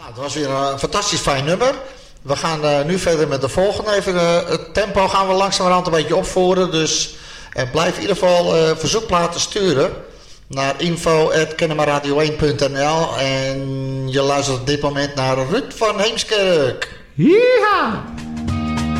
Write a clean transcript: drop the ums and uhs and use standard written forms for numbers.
Nou, dat was weer een fantastisch fijn nummer. We gaan nu verder met de volgende. Even het tempo gaan we langzamerhand een beetje opvoeren. Dus blijf in ieder geval verzoekplaten sturen naar info@kennemerradio1.nl. En je luistert op dit moment naar Ruud van Heemskerk. Yeeha!